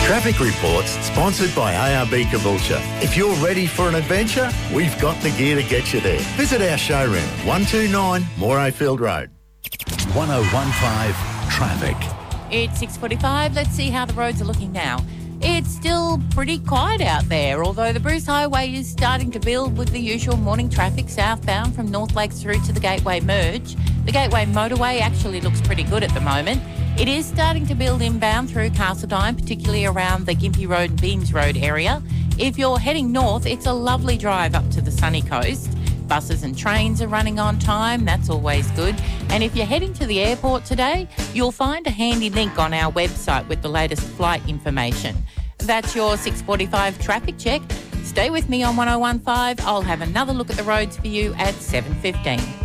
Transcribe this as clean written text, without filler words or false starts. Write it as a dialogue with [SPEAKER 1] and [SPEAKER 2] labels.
[SPEAKER 1] Traffic Reports, sponsored by ARB Caboolture. If you're ready for an adventure, we've got the gear to get you there. Visit our showroom, 129 Morayfield Road.
[SPEAKER 2] 1015 Traffic.
[SPEAKER 3] It's 6:45. Let's see how the roads are looking now. It's still pretty quiet out there, although the Bruce Highway is starting to build with the usual morning traffic southbound from North Lakes through to the Gateway Merge. The Gateway Motorway actually looks pretty good at the moment. It is starting to build inbound through Castledine, particularly around the Gympie Road and Beams Road area. If you're heading north, it's a lovely drive up to the sunny coast. Buses and trains are running on time, that's always good. And if you're heading to the airport today, you'll find a handy link on our website with the latest flight information. That's your 6:45 traffic check. Stay with me on 1015. I'll have another look at the roads for you at 7:15.